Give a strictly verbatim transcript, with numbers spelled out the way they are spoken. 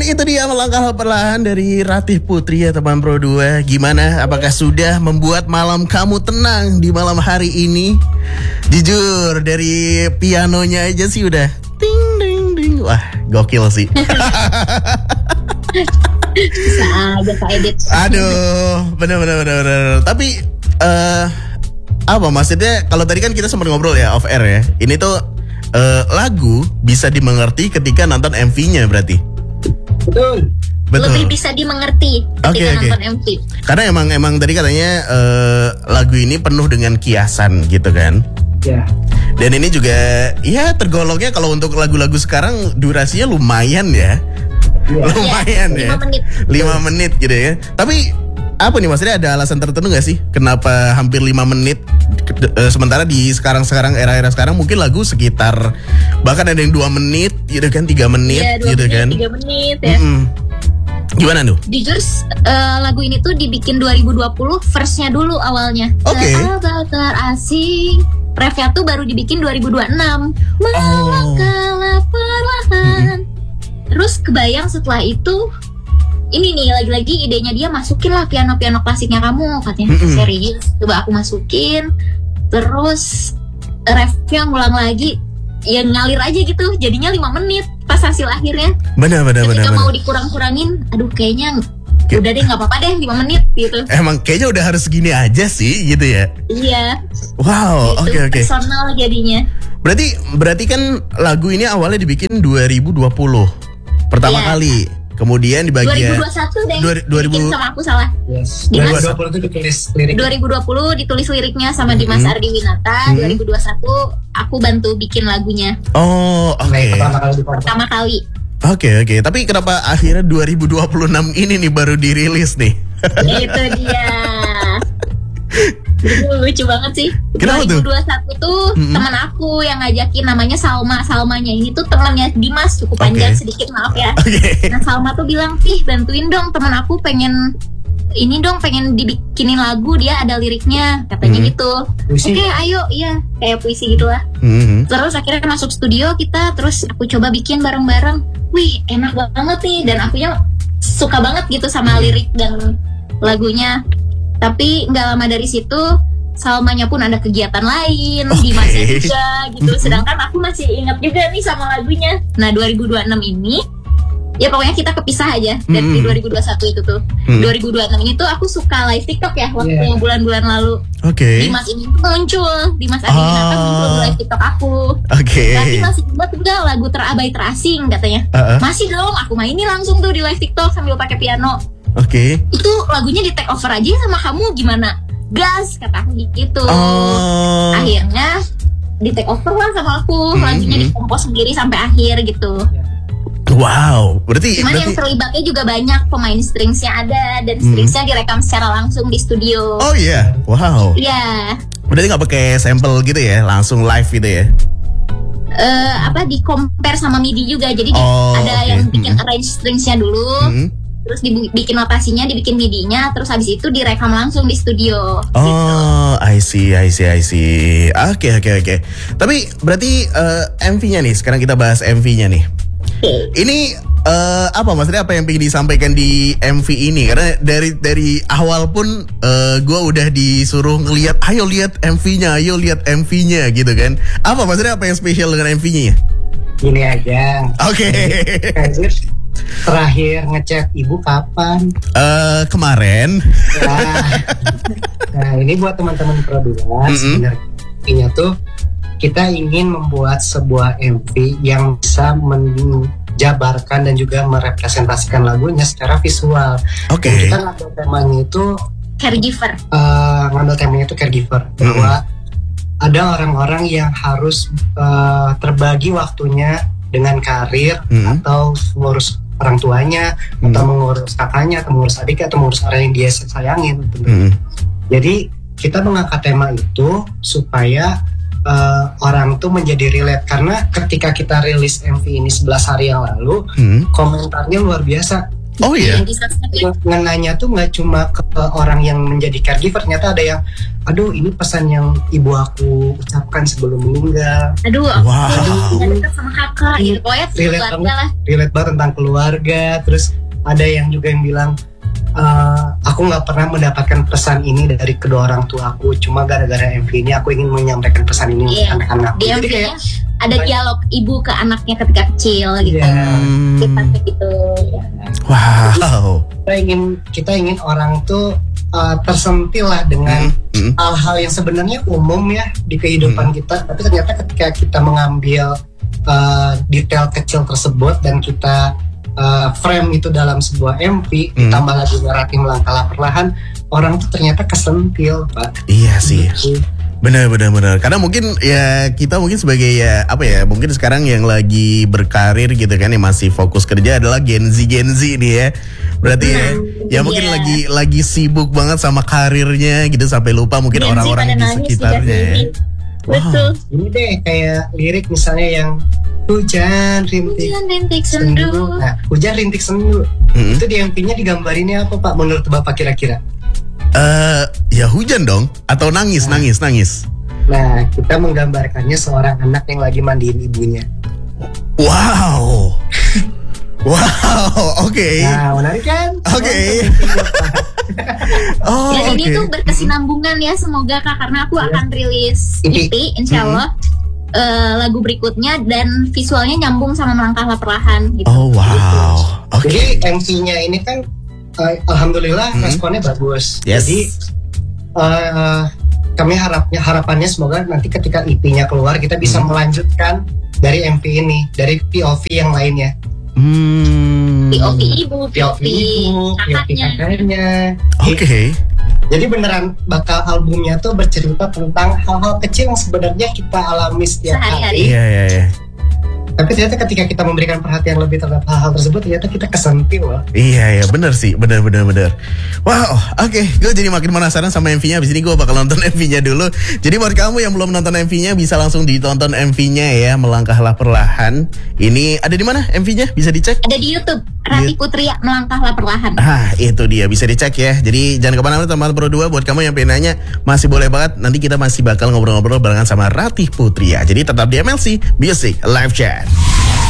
itu dia melangkah perlahan dari Ratih Putri ya teman Pro dua. Gimana? Apakah sudah membuat malam kamu tenang di malam hari ini? Jujur dari pianonya aja sih udah ting ding ding. Wah, gokil sih. Bisa aja Kak Edit. Aduh, bener bener bener bener. Tapi uh, apa maksudnya? Kalau tadi kan kita sempat ngobrol ya off air ya. Ini tuh uh, lagu bisa dimengerti ketika nonton M V-nya berarti. Betul. Betul. Lebih bisa dimengerti ketika okay, okay. nonton M V. Karena emang emang tadi katanya uh, lagu ini penuh dengan kiasan gitu kan. Ya. Dan ini juga ya tergolongnya kalau untuk lagu-lagu sekarang durasinya lumayan ya. Ya. Lumayan ya. lima menit. lima menit gitu ya. Tapi apa nih maksudnya ada alasan tertentu gak sih kenapa hampir lima menit uh, sementara di sekarang-sekarang era-era sekarang mungkin lagu sekitar bahkan ada yang dua menit gitu kan, tiga menit ya, gitu menit, kan. tiga menit ya. Mm-mm. Gimana tuh? Jujur uh, lagu ini tuh dibikin dua ribu dua puluh verse-nya dulu awalnya. Oke. Okay. Sahabat asing. Refnya tuh baru dibikin dua ribu dua puluh enam. Melangkahlah perlahan. Hmm. Terus kebayang setelah itu ini nih lagi-lagi idenya dia masukin lah piano-piano klasiknya kamu katanya. Hmm. Serius, coba aku masukin. Terus refnya ngulang lagi. Ya ngalir aja gitu. Jadinya lima menit pas hasil akhirnya. Benar benar benar. Ketika mau dikurang-kurangin, aduh kayaknya K- udah deh nggak apa-apa deh lima menit gitu. Emang kayaknya udah harus segini aja sih gitu ya. Iya. Wow, oke gitu, oke. Okay, okay. Personal jadinya. Berarti berarti kan lagu ini awalnya dibikin dua ribu dua puluh pertama yeah. kali. Kemudian di bagian dua ribu dua puluh satu deh. dua ribu Bikin sama aku salah. Yes. Dimas, dua ribu dua puluh itu ditulis lirik. dua ribu dua puluh ditulis liriknya sama Dimas mm-hmm. Ardi Winata. Mm-hmm. dua ribu dua puluh satu aku bantu bikin lagunya. Oh, oke. Okay. Pertama kali. Pertama kali. Oke okay, oke, okay. Tapi kenapa akhirnya dua ribu dua puluh enam ini nih baru dirilis nih? Itu dia. Lucu banget sih. Kenapa dua ribu dua puluh satu tuh, tuh mm-hmm. teman aku yang ngajakin namanya Salma. Salmanya ini tuh temannya Dimas, cukup panjang okay. sedikit maaf ya. Okay. Nah Salma tuh bilang, "Ih, bantuin dong teman aku pengen ini dong pengen dibikinin lagu, dia ada liriknya," katanya mm-hmm. gitu. Oke, okay, ayo, iya, kayak puisi gitulah. Mm-hmm. Terus akhirnya masuk studio kita, terus aku coba bikin bareng-bareng. Wih, enak banget nih, dan akunya suka banget gitu sama lirik dan lagunya. Tapi nggak lama dari situ Salmanya pun ada kegiatan lain, okay. Dimasnya juga gitu. Sedangkan aku masih ingat juga nih sama lagunya. Nah dua ribu dua puluh enam ini ya pokoknya kita kepisah aja dari mm-hmm. dua ribu dua puluh satu itu tuh. Mm. dua ribu dua puluh enam ini tuh aku suka live TikTok ya waktu yeah. bulan-bulan lalu. Oke. Okay. Dimas ini muncul, Dimas Ardi Winata oh. muncul di live TikTok aku. Oke. Okay. Tapi masih buat enggak lagu terabai terasing katanya. Uh-uh. Masih dong, aku mainin langsung tuh di live TikTok sambil pakai piano. Oke. Okay. Itu lagunya di take over aja sama kamu gimana? Gas kata aku gitu. Oh. Akhirnya di take over lah sama aku, mm-hmm. lagunya dikompos sendiri sampai akhir gitu. Wow, berarti cuman berarti... yang terlibatnya juga banyak, pemain stringsnya ada dan stringsnya hmm. direkam secara langsung di studio. Oh iya, yeah. Wow. Iya. Yeah. Berarti nggak pakai sampel gitu ya, langsung live gitu ya? Uh, apa di compare sama MIDI juga, jadi oh, ada okay. yang bikin hmm. arrange stringsnya dulu, hmm. terus dibikin notasinya, dibikin MIDI-nya, terus habis itu direkam langsung di studio. Oh, gitu. I see, I see, I see. Oke, okay, oke, okay, oke. Okay. Tapi berarti uh, M V-nya nih, sekarang kita bahas M V-nya nih. Okay. Ini uh, apa maksudnya apa yang pengen disampaikan di M V ini? Karena dari dari awal pun uh, gue udah disuruh ngelihat, ayo lihat M V-nya, ayo lihat M V-nya gitu kan. Apa maksudnya apa yang spesial dengan M V-nya? Gini aja. Oke. Okay. Terakhir ngechat ibu kapan? Uh, kemarin. Nah, nah ini buat teman-teman Pro dua mm-hmm. sebenarnya tuh kita ingin membuat sebuah M V yang bisa menjabarkan dan juga merepresentasikan lagunya secara visual. Oke. Okay. Kita ngambil temanya itu caregiver. Uh, ngambil temanya itu caregiver. Mm-hmm. Bahwa ada orang-orang yang harus uh, terbagi waktunya dengan karir mm-hmm. atau mengurus orang tuanya, mm-hmm. atau mengurus kakaknya, atau mengurus adiknya, atau mengurus orang yang dia sayangin. Mm-hmm. Jadi kita mengangkat tema itu supaya Uh, orang tuh menjadi relate, karena ketika kita rilis M V ini sebelas hari yang lalu, hmm. komentarnya luar biasa. Oh iya. Yeah. Ngenanya tuh nggak cuma ke orang yang menjadi caregiver, ternyata ada yang, aduh ini pesan yang ibu aku ucapkan sebelum meninggal. Aduh, wow. Aduh, dekat sama kakak kakak gitu. Pokoknya relate keluarga banget, lah. relate banget tentang keluarga. Terus ada yang juga yang bilang, Uh, aku nggak pernah mendapatkan pesan ini dari kedua orang tua aku, cuma gara-gara M V ini aku ingin menyampaikan pesan ini Iya. untuk anak-anak. Di Jadi M V-nya kayak ada dialog ibu ke anaknya ketika kecil gitu. Iya. Kita kayak gitu. Ya. Wow. kita ingin kita ingin orang tuh uh, tersentil lah dengan Hmm. hal-hal yang sebenarnya umum ya di kehidupan Hmm. kita, tapi ternyata ketika kita mengambil uh, detail kecil tersebut dan kita uh, frame itu dalam sebuah M V, Hmm. ditambah lagi naratif melangkah perlahan, orang tuh ternyata kesentil, Pak. Iya sih. Gitu. Benar benar benar. Karena mungkin ya kita mungkin sebagai ya apa ya, mungkin sekarang yang lagi berkarir gitu kan, yang masih fokus kerja adalah Gen Z Gen Z nih ya. Berarti ya, ya mungkin Iya. lagi lagi sibuk banget sama karirnya gitu sampai lupa mungkin Gen Z orang-orang pada di nangis sekitarnya juga ya. sih. Betul. Ini deh kayak lirik misalnya yang hujan rintik Hujan rintik sendu. sendu. Nah, hujan rintik sendu. Hmm. Itu di M V-nya digambarinnya apa, Pak? Menurut Bapak kira-kira? Eh, ya hujan dong atau nangis nangis nangis. Nah, kita menggambarkannya seorang anak yang lagi mandiin ibunya. Wow. Wow, oke. Nah, menarik kan? Oke. Oh, Dan oke. ini tuh berkesinambungan ya, semoga Kak, karena aku akan rilis E P. E P insya Allah eh, lagu berikutnya, dan visualnya nyambung sama Melangkahlah Perlahan gitu. Oh wow. Oke. Jadi M V-nya ini kan uh, alhamdulillah Hmm. responnya bagus. Yes. Jadi uh, kami harapnya harapannya semoga nanti ketika E P-nya keluar kita bisa Hmm. melanjutkan dari M V ini, dari P O V yang lainnya. Hmm. P O V ibu, P P O O V V ibu, P O V kakaknya. kakaknya. Oke. Jadi beneran bakal albumnya tuh bercerita tentang hal-hal kecil yang sebenarnya kita alami setiap Sehari-hari. hari. Iya iya iya. Tapi ternyata ketika kita memberikan perhatian lebih terhadap hal-hal tersebut, ternyata kita kesentil loh. Iya ya bener sih, bener bener bener. Wow, oke, gue jadi makin penasaran sama M V-nya. Abis ini gue bakal nonton M V-nya dulu. Jadi buat kamu yang belum nonton M V-nya, bisa langsung ditonton M V-nya ya, Melangkahlah Perlahan. Ini ada di mana M V-nya? Bisa dicek? Ada di YouTube, Ratih Putria Melangkahlah Perlahan. Ah, itu dia, bisa dicek ya. Jadi jangan kemana-mana teman Pro dua. Buat kamu yang pengen nanya, masih boleh banget. Nanti kita masih bakal ngobrol-ngobrol barengan sama Ratih Putria. Jadi tetap di M L C Music Live Chat.